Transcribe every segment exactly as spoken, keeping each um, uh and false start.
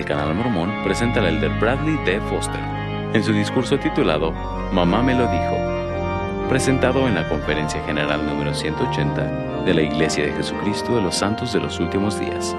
del Canal Mormón presenta al elder Bradley D. Foster en su discurso titulado Mamá me lo dijo, presentado en la Conferencia General número ciento ochenta de la Iglesia de Jesucristo de los Santos de los Últimos Días.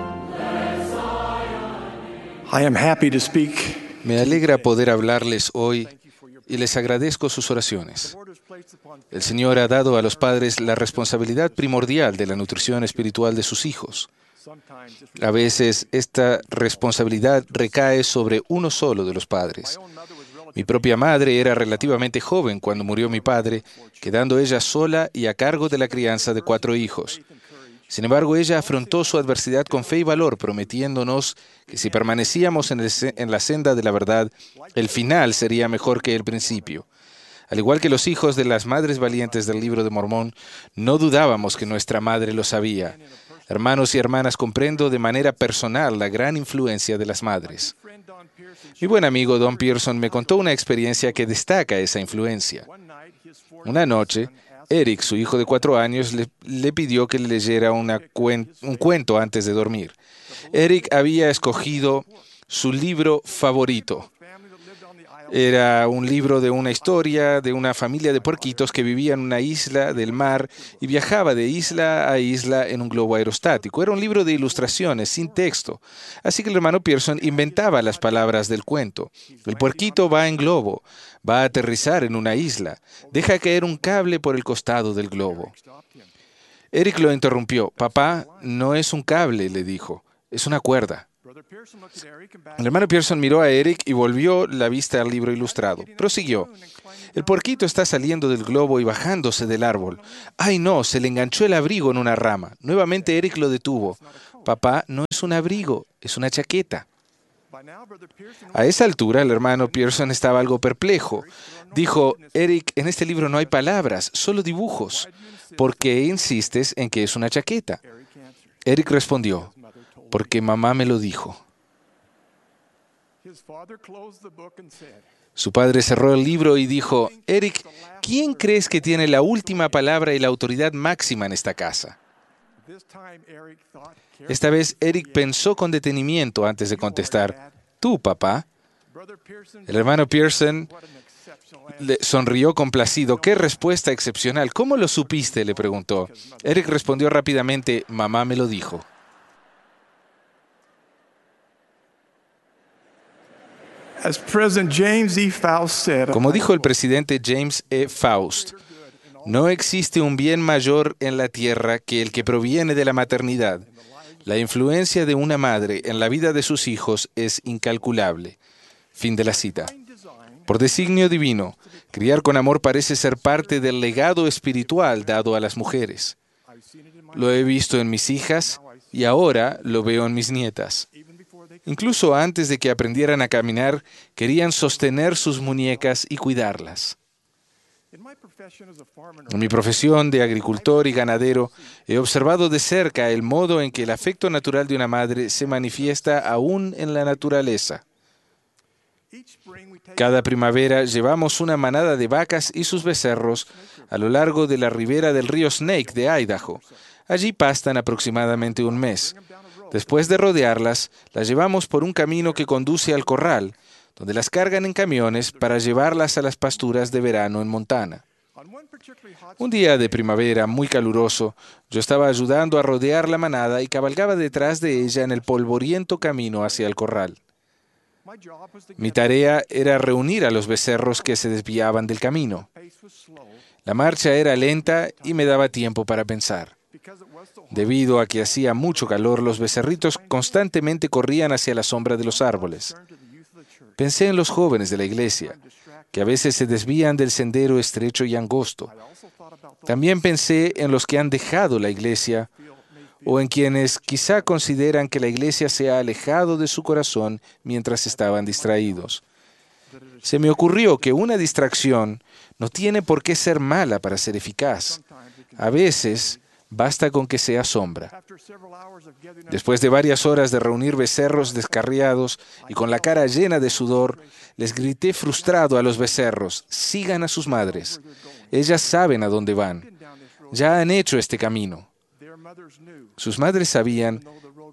I am happy to speak. Me alegra poder hablarles hoy y les agradezco sus oraciones. El Señor ha dado a los padres la responsabilidad primordial de la nutrición espiritual de sus hijos. A veces esta responsabilidad recae sobre uno solo de los padres. Mi propia madre era relativamente joven cuando murió mi padre, quedando ella sola y a cargo de la crianza de cuatro hijos. Sin embargo, ella afrontó su adversidad con fe y valor, prometiéndonos que si permanecíamos en, el, en la senda de la verdad, el final sería mejor que el principio. Al igual que los hijos de las madres valientes del Libro de Mormón, no dudábamos que nuestra madre lo sabía. Hermanos y hermanas, comprendo de manera personal la gran influencia de las madres. Mi buen amigo Don Pearson me contó una experiencia que destaca esa influencia. Una noche, Eric, su hijo de cuatro años, le, le pidió que le leyera una cuen, un cuento antes de dormir. Eric había escogido su libro favorito. Era un libro de una historia de una familia de puerquitos que vivía en una isla del mar y viajaba de isla a isla en un globo aerostático. Era un libro de ilustraciones, sin texto. Así que el hermano Pearson inventaba las palabras del cuento. El puerquito va en globo, va a aterrizar en una isla, deja caer un cable por el costado del globo. Eric lo interrumpió. Papá, no es un cable, le dijo, es una cuerda. El hermano Pearson miró a Eric y volvió la vista al libro ilustrado. Prosiguió. El puerquito está saliendo del globo y bajándose del árbol. ¡Ay, no! Se le enganchó el abrigo en una rama. Nuevamente Eric lo detuvo. Papá, no es un abrigo, es una chaqueta. A esa altura, el hermano Pearson estaba algo perplejo. Dijo, Eric, en este libro no hay palabras, solo dibujos. ¿Por qué insistes en que es una chaqueta? Eric respondió, porque mamá me lo dijo. Su padre cerró el libro y dijo, Eric, ¿quién crees que tiene la última palabra y la autoridad máxima en esta casa? Esta vez Eric pensó con detenimiento antes de contestar, tú, papá. El hermano Pearson le sonrió complacido. ¡Qué respuesta excepcional! ¿Cómo lo supiste?, le preguntó. Eric respondió rápidamente, mamá me lo dijo. Como dijo el presidente James E. Faust, no existe un bien mayor en la tierra que el que proviene de la maternidad. La influencia de una madre en la vida de sus hijos es incalculable. Fin de la cita. Por designio divino, criar con amor parece ser parte del legado espiritual dado a las mujeres. Lo he visto en mis hijas y ahora lo veo en mis nietas. Incluso antes de que aprendieran a caminar, querían sostener sus muñecas y cuidarlas. En mi profesión de agricultor y ganadero, he observado de cerca el modo en que el afecto natural de una madre se manifiesta aún en la naturaleza. Cada primavera llevamos una manada de vacas y sus becerros a lo largo de la ribera del río Snake de Idaho. Allí pastan aproximadamente un mes. Después de rodearlas, las llevamos por un camino que conduce al corral, donde las cargan en camiones para llevarlas a las pasturas de verano en Montana. Un día de primavera muy caluroso, yo estaba ayudando a rodear la manada y cabalgaba detrás de ella en el polvoriento camino hacia el corral. Mi tarea era reunir a los becerros que se desviaban del camino. La marcha era lenta y me daba tiempo para pensar. Debido a que hacía mucho calor, los becerritos constantemente corrían hacia la sombra de los árboles. Pensé en los jóvenes de la iglesia, que a veces se desvían del sendero estrecho y angosto. También pensé en los que han dejado la iglesia o en quienes quizá consideran que la iglesia se ha alejado de su corazón mientras estaban distraídos. Se me ocurrió que una distracción no tiene por qué ser mala para ser eficaz. A veces basta con que sea sombra. Después de varias horas de reunir becerros descarriados y con la cara llena de sudor, les grité frustrado a los becerros, sigan a sus madres. Ellas saben a dónde van. Ya han hecho este camino. Sus madres sabían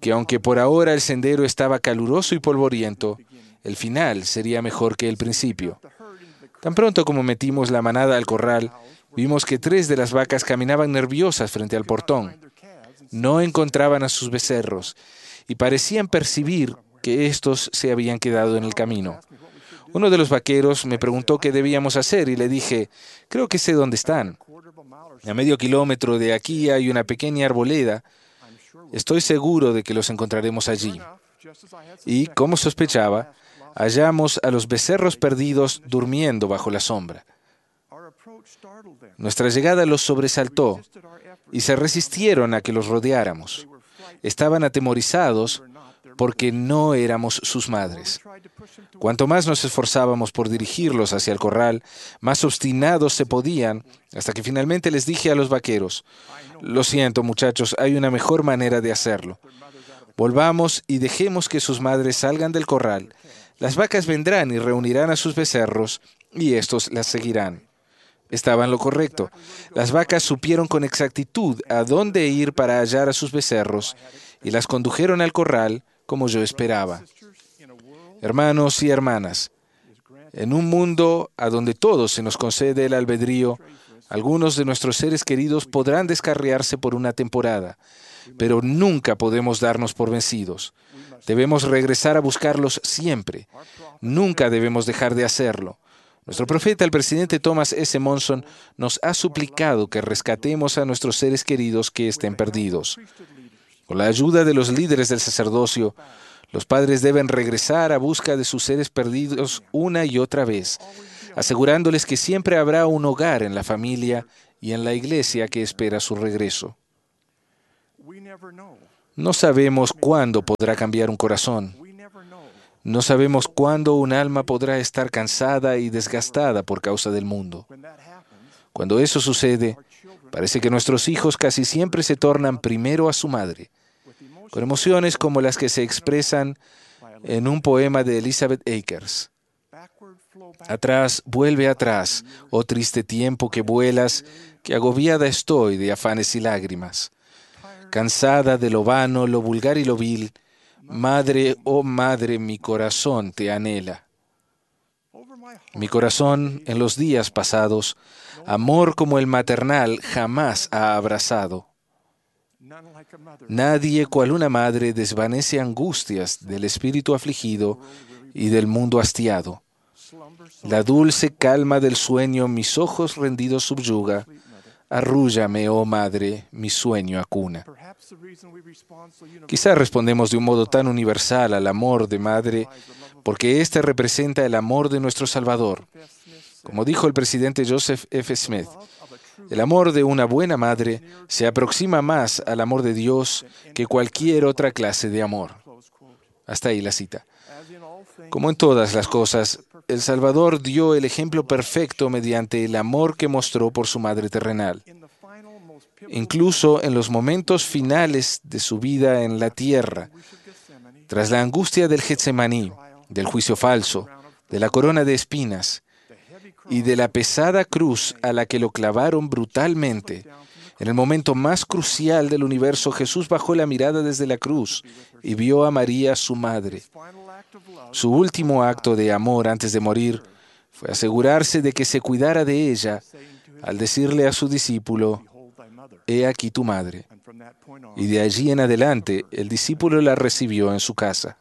que aunque por ahora el sendero estaba caluroso y polvoriento, el final sería mejor que el principio. Tan pronto como metimos la manada al corral, vimos que tres de las vacas caminaban nerviosas frente al portón. No encontraban a sus becerros y parecían percibir que éstos se habían quedado en el camino. Uno de los vaqueros me preguntó qué debíamos hacer y le dije, creo que sé dónde están. A medio kilómetro de aquí hay una pequeña arboleda. Estoy seguro de que los encontraremos allí. Y, como sospechaba, hallamos a los becerros perdidos durmiendo bajo la sombra. Nuestra llegada los sobresaltó y se resistieron a que los rodeáramos. Estaban atemorizados porque no éramos sus madres. Cuanto más nos esforzábamos por dirigirlos hacia el corral, más obstinados se podían, hasta que finalmente les dije a los vaqueros, lo siento, muchachos, hay una mejor manera de hacerlo. Volvamos y dejemos que sus madres salgan del corral. Las vacas vendrán y reunirán a sus becerros, y éstos las seguirán. Estaba en lo correcto. Las vacas supieron con exactitud a dónde ir para hallar a sus becerros, y las condujeron al corral como yo esperaba. Hermanos y hermanas, en un mundo a donde todos se nos concede el albedrío, algunos de nuestros seres queridos podrán descarriarse por una temporada, pero nunca podemos darnos por vencidos. Debemos regresar a buscarlos siempre. Nunca debemos dejar de hacerlo. Nuestro profeta, el presidente Thomas S. Monson, nos ha suplicado que rescatemos a nuestros seres queridos que estén perdidos. Con la ayuda de los líderes del sacerdocio, los padres deben regresar a busca de sus seres perdidos una y otra vez, asegurándoles que siempre habrá un hogar en la familia y en la iglesia que espera su regreso. No sabemos cuándo podrá cambiar un corazón. No sabemos cuándo un alma podrá estar cansada y desgastada por causa del mundo. Cuando eso sucede, parece que nuestros hijos casi siempre se tornan primero a su madre, con emociones como las que se expresan en un poema de Elizabeth Akers. Atrás, vuelve atrás, oh triste tiempo que vuelas, que agobiada estoy de afanes y lágrimas. Cansada de lo vano, lo vulgar y lo vil, madre, oh madre, mi corazón te anhela. Mi corazón, en los días pasados, amor como el maternal jamás ha abrazado. Nadie cual una madre desvanece angustias del espíritu afligido y del mundo hastiado. La dulce calma del sueño mis ojos rendidos subyuga. Arrúllame, oh madre, mi sueño acuna. Quizá respondemos de un modo tan universal al amor de madre porque éste representa el amor de nuestro Salvador. Como dijo el presidente Joseph F. Smith, el amor de una buena madre se aproxima más al amor de Dios que cualquier otra clase de amor. Hasta ahí la cita. Como en todas las cosas, el Salvador dio el ejemplo perfecto mediante el amor que mostró por su madre terrenal. Incluso en los momentos finales de su vida en la tierra, tras la angustia del Getsemaní, del juicio falso, de la corona de espinas y de la pesada cruz a la que lo clavaron brutalmente, en el momento más crucial del universo, Jesús bajó la mirada desde la cruz y vio a María, su madre. Su último acto de amor antes de morir fue asegurarse de que se cuidara de ella al decirle a su discípulo, «He aquí tu madre». Y de allí en adelante, el discípulo la recibió en su casa.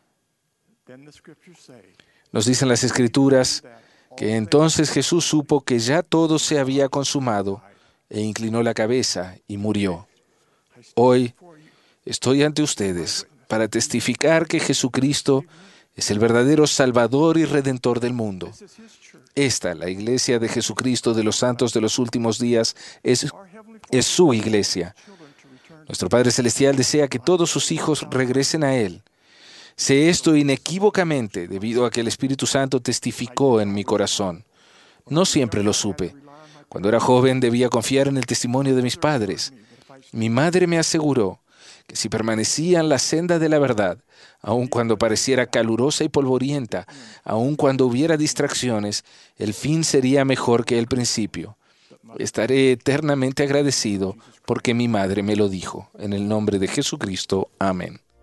Nos dicen las Escrituras que entonces Jesús supo que ya todo se había consumado e inclinó la cabeza y murió. Hoy estoy ante ustedes para testificar que Jesucristo es el verdadero Salvador y Redentor del mundo. Esta, la Iglesia de Jesucristo de los Santos de los Últimos Días, es, es su Iglesia. Nuestro Padre Celestial desea que todos sus hijos regresen a Él. Sé esto inequívocamente debido a que el Espíritu Santo testificó en mi corazón. No siempre lo supe. Cuando era joven debía confiar en el testimonio de mis padres. Mi madre me aseguró que si permanecía en la senda de la verdad, aun cuando pareciera calurosa y polvorienta, aun cuando hubiera distracciones, el fin sería mejor que el principio. Estaré eternamente agradecido porque mi madre me lo dijo. En el nombre de Jesucristo. Amén.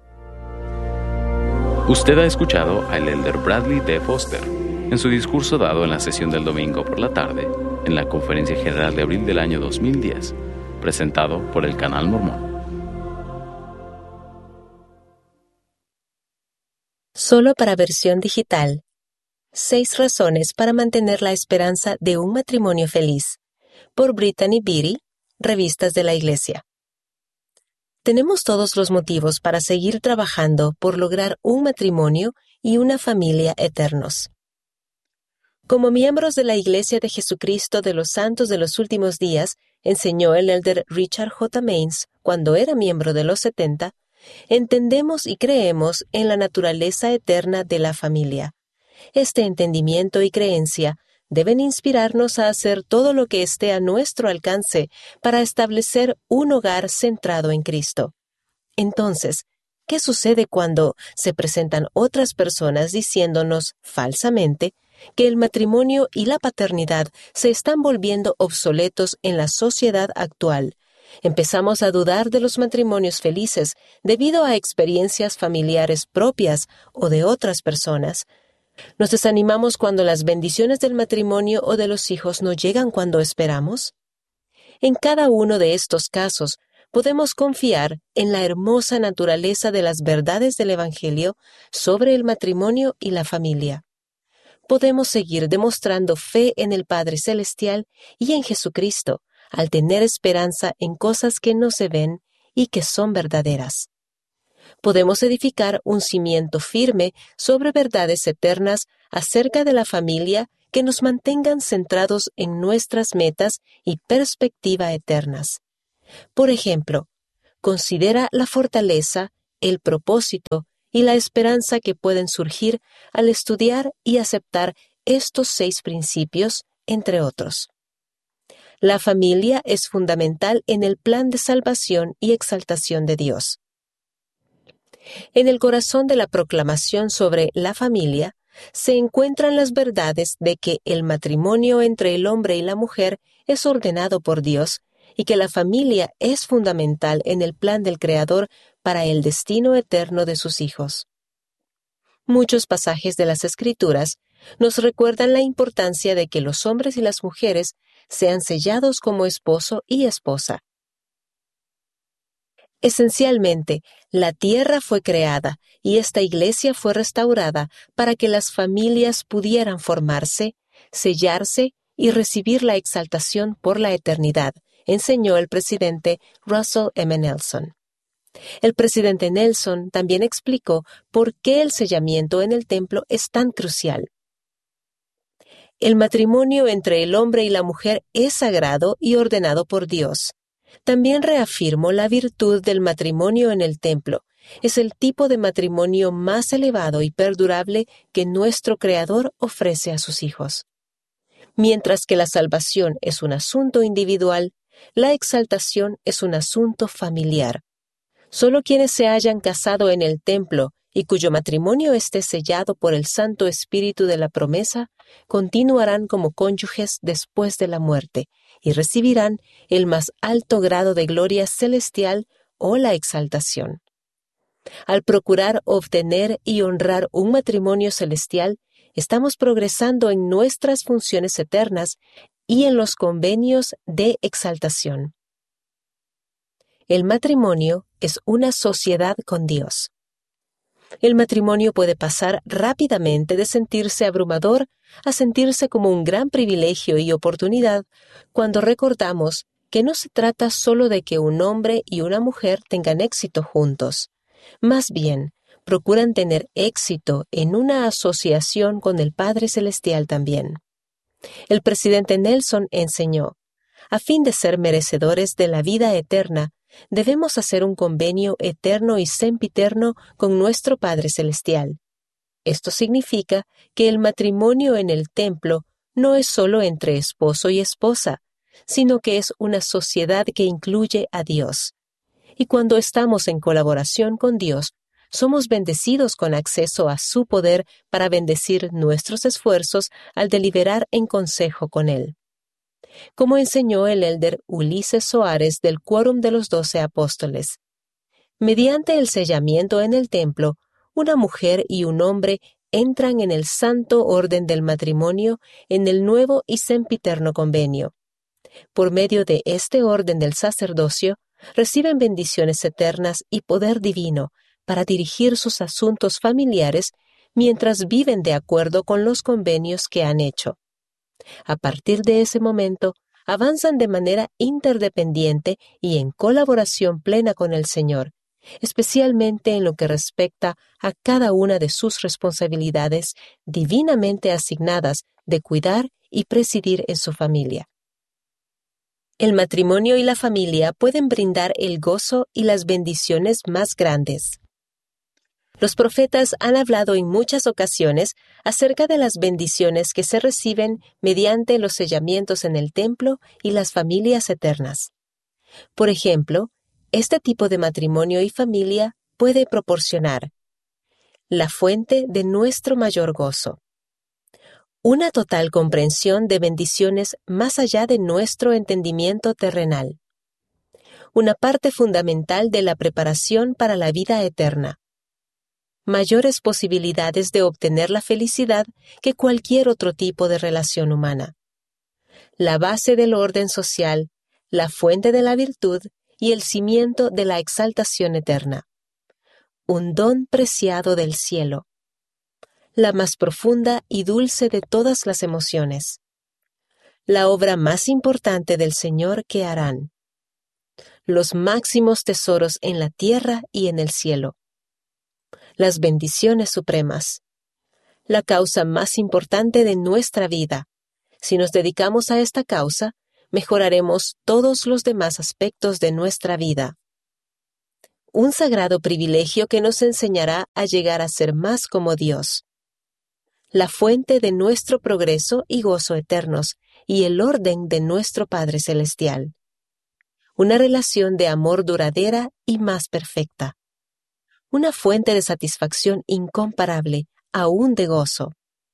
Usted ha escuchado al elder Bradley D. Foster en su discurso dado en la sesión del domingo por la tarde en la Conferencia General de abril del año dos mil diez, presentado por el Canal Mormón. Solo para versión digital. Seis razones para mantener la esperanza de un matrimonio feliz. Por Brittany Beattie, Revistas de la Iglesia. Tenemos todos los motivos para seguir trabajando por lograr un matrimonio y una familia eternos. Como miembros de la Iglesia de Jesucristo de los Santos de los Últimos Días, enseñó el elder Richard J. Maines cuando era miembro de los setenta, entendemos y creemos en la naturaleza eterna de la familia. Este entendimiento y creencia deben inspirarnos a hacer todo lo que esté a nuestro alcance para establecer un hogar centrado en Cristo. Entonces, ¿qué sucede cuando se presentan otras personas diciéndonos falsamente que el matrimonio y la paternidad se están volviendo obsoletos en la sociedad actual? Empezamos a dudar de los matrimonios felices debido a experiencias familiares propias o de otras personas. ¿Nos desanimamos cuando las bendiciones del matrimonio o de los hijos no llegan cuando esperamos? En cada uno de estos casos, podemos confiar en la hermosa naturaleza de las verdades del Evangelio sobre el matrimonio y la familia. Podemos seguir demostrando fe en el Padre Celestial y en Jesucristo, al tener esperanza en cosas que no se ven y que son verdaderas. Podemos edificar un cimiento firme sobre verdades eternas acerca de la familia que nos mantengan centrados en nuestras metas y perspectiva eternas. Por ejemplo, considera la fortaleza, el propósito y la esperanza que pueden surgir al estudiar y aceptar estos seis principios, entre otros. La familia es fundamental en el plan de salvación y exaltación de Dios. En el corazón de la proclamación sobre la familia se encuentran las verdades de que el matrimonio entre el hombre y la mujer es ordenado por Dios y que la familia es fundamental en el plan del Creador para el destino eterno de sus hijos. Muchos pasajes de las Escrituras nos recuerdan la importancia de que los hombres y las mujeres sean sellados como esposo y esposa. Esencialmente, la tierra fue creada y esta iglesia fue restaurada para que las familias pudieran formarse, sellarse y recibir la exaltación por la eternidad, enseñó el presidente Russell M. Nelson. El presidente Nelson también explicó por qué el sellamiento en el templo es tan crucial. El matrimonio entre el hombre y la mujer es sagrado y ordenado por Dios. También reafirmó la virtud del matrimonio en el templo. Es el tipo de matrimonio más elevado y perdurable que nuestro Creador ofrece a sus hijos. Mientras que la salvación es un asunto individual, la exaltación es un asunto familiar. Solo quienes se hayan casado en el templo y cuyo matrimonio esté sellado por el Santo Espíritu de la promesa, continuarán como cónyuges después de la muerte y recibirán el más alto grado de gloria celestial o la exaltación. Al procurar obtener y honrar un matrimonio celestial, estamos progresando en nuestras funciones eternas y en los convenios de exaltación. El matrimonio es una sociedad con Dios. El matrimonio puede pasar rápidamente de sentirse abrumador a sentirse como un gran privilegio y oportunidad cuando recordamos que no se trata solo de que un hombre y una mujer tengan éxito juntos. Más bien, procuran tener éxito en una asociación con el Padre Celestial también. El presidente Nelson enseñó, a fin de ser merecedores de la vida eterna, debemos hacer un convenio eterno y sempiterno con nuestro Padre Celestial. Esto significa que el matrimonio en el templo no es solo entre esposo y esposa, sino que es una sociedad que incluye a Dios. Y cuando estamos en colaboración con Dios, somos bendecidos con acceso a su poder para bendecir nuestros esfuerzos al deliberar en consejo con Él. Como enseñó el elder Ulises Soares del Quórum de los Doce Apóstoles, mediante el sellamiento en el templo, una mujer y un hombre entran en el santo orden del matrimonio en el nuevo y sempiterno convenio. Por medio de este orden del sacerdocio, reciben bendiciones eternas y poder divino para dirigir sus asuntos familiares mientras viven de acuerdo con los convenios que han hecho. A partir de ese momento, avanzan de manera interdependiente y en colaboración plena con el Señor, especialmente en lo que respecta a cada una de sus responsabilidades divinamente asignadas de cuidar y presidir en su familia. El matrimonio y la familia pueden brindar el gozo y las bendiciones más grandes. Los profetas han hablado en muchas ocasiones acerca de las bendiciones que se reciben mediante los sellamientos en el templo y las familias eternas. Por ejemplo, este tipo de matrimonio y familia puede proporcionar la fuente de nuestro mayor gozo, una total comprensión de bendiciones más allá de nuestro entendimiento terrenal, una parte fundamental de la preparación para la vida eterna, mayores posibilidades de obtener la felicidad que cualquier otro tipo de relación humana, la base del orden social, la fuente de la virtud y el cimiento de la exaltación eterna, un don preciado del cielo, la más profunda y dulce de todas las emociones, la obra más importante del Señor que harán, los máximos tesoros en la tierra y en el cielo, las bendiciones supremas, la causa más importante de nuestra vida. Si nos dedicamos a esta causa, mejoraremos todos los demás aspectos de nuestra vida. Un sagrado privilegio que nos enseñará a llegar a ser más como Dios, la fuente de nuestro progreso y gozo eternos y el orden de nuestro Padre Celestial. Una relación de amor duradera y más perfecta. Una fuente de satisfacción incomparable, aún de gozo.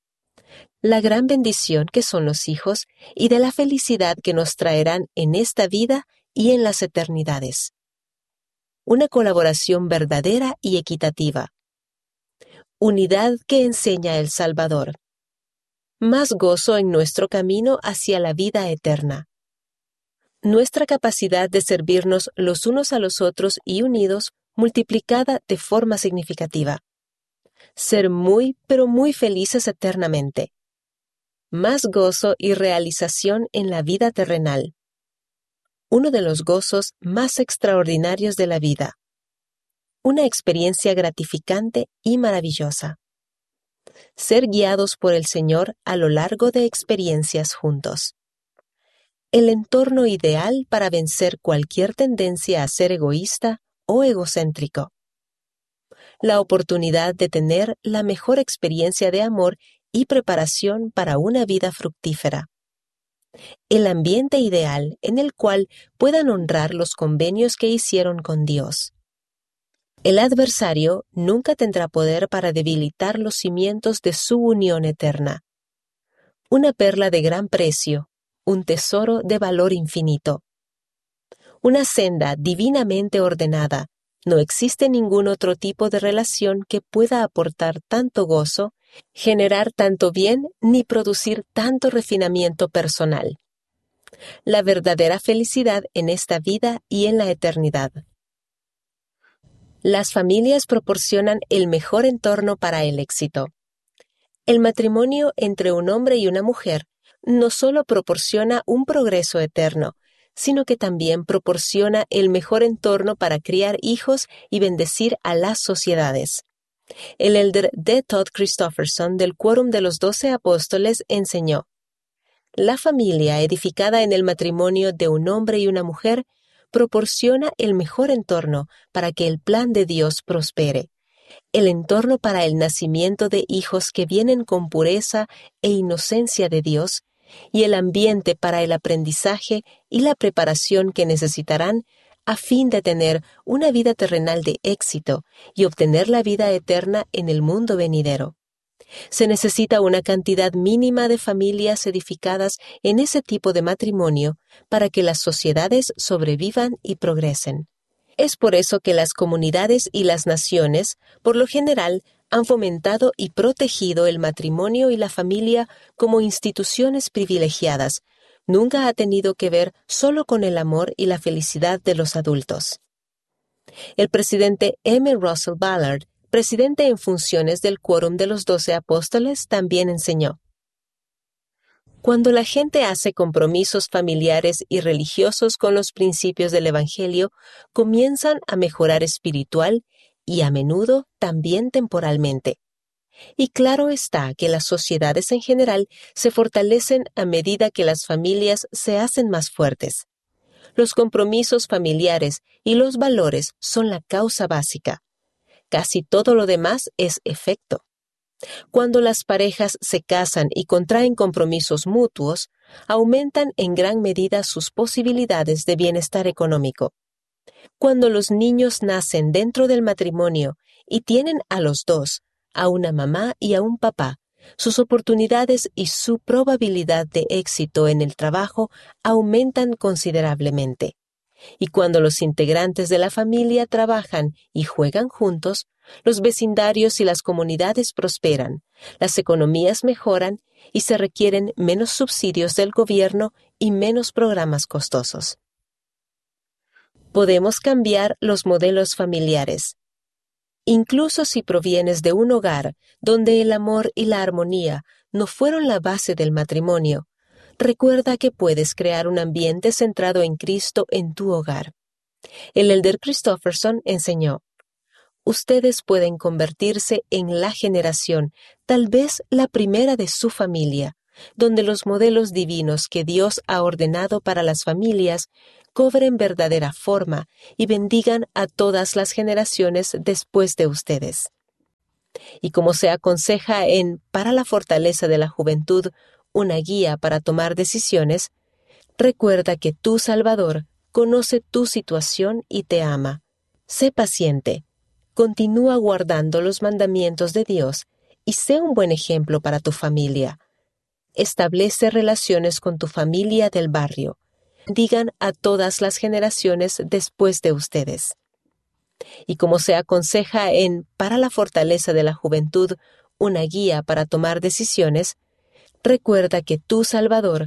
La gran bendición que son los hijos y de la felicidad que nos traerán en esta vida y en las eternidades. Una colaboración verdadera y equitativa. Unidad que enseña el Salvador. Más gozo en nuestro camino hacia la vida eterna. Nuestra capacidad de servirnos los unos a los otros y unidos multiplicada de forma significativa. Ser muy, pero muy felices eternamente. Más gozo y realización en la vida terrenal. Uno de los gozos más extraordinarios de la vida. Una experiencia gratificante y maravillosa. Ser guiados por el Señor a lo largo de experiencias juntos. El entorno ideal para vencer cualquier tendencia a ser egoísta o egocéntrico. La oportunidad de tener la mejor experiencia de amor y preparación para una vida fructífera. El ambiente ideal en el cual puedan honrar los convenios que hicieron con Dios. El adversario nunca tendrá poder para debilitar los cimientos de su unión eterna. Una perla de gran precio, un tesoro de valor infinito. Una senda divinamente ordenada. No existe ningún otro tipo de relación que pueda aportar tanto gozo, generar tanto bien ni producir tanto refinamiento personal. La verdadera felicidad en esta vida y en la eternidad. Las familias proporcionan el mejor entorno para el éxito. El matrimonio entre un hombre y una mujer no solo proporciona un progreso eterno, sino que también proporciona el mejor entorno para criar hijos y bendecir a las sociedades. El elder D. Todd Christofferson del Quórum de los Doce Apóstoles enseñó: la familia edificada en el matrimonio de un hombre y una mujer proporciona el mejor entorno para que el plan de Dios prospere, el entorno para el nacimiento de hijos que vienen con pureza e inocencia de Dios, y el ambiente para el aprendizaje y la preparación que necesitarán a fin de tener una vida terrenal de éxito y obtener la vida eterna en el mundo venidero. Se necesita una cantidad mínima de familias edificadas en ese tipo de matrimonio para que las sociedades sobrevivan y progresen. Es por eso que las comunidades y las naciones, por lo general, han fomentado y protegido el matrimonio y la familia como instituciones privilegiadas. Nunca ha tenido que ver solo con el amor y la felicidad de los adultos. El presidente M. Russell Ballard, presidente en funciones del Quórum de los Doce Apóstoles, también enseñó: cuando la gente hace compromisos familiares y religiosos con los principios del Evangelio, comienzan a mejorar espiritual y a menudo también temporalmente. Y claro está que las sociedades en general se fortalecen a medida que las familias se hacen más fuertes. Los compromisos familiares y los valores son la causa básica. Casi todo lo demás es efecto. Cuando las parejas se casan y contraen compromisos mutuos, aumentan en gran medida sus posibilidades de bienestar económico. Cuando los niños nacen dentro del matrimonio y tienen a los dos, a una mamá y a un papá, sus oportunidades y su probabilidad de éxito en el trabajo aumentan considerablemente. Y cuando los integrantes de la familia trabajan y juegan juntos, los vecindarios y las comunidades prosperan, las economías mejoran y se requieren menos subsidios del gobierno y menos programas costosos. Podemos cambiar los modelos familiares. Incluso si provienes de un hogar donde el amor y la armonía no fueron la base del matrimonio, recuerda que puedes crear un ambiente centrado en Cristo en tu hogar. El elder Christofferson enseñó: ustedes pueden convertirse en la generación, tal vez la primera de su familia, donde los modelos divinos que Dios ha ordenado para las familias cobren verdadera forma y bendigan a todas las generaciones después de ustedes. Y como se aconseja en Para la fortaleza de la juventud, una guía para tomar decisiones, recuerda que tu Salvador conoce tu situación y te ama. Sé paciente, continúa guardando los mandamientos de Dios y sé un buen ejemplo para tu familia. Establece relaciones con tu familia del barrio. Digan a todas las generaciones después de ustedes. Y como se aconseja en Para la fortaleza de la juventud, una guía para tomar decisiones, recuerda que tu Salvador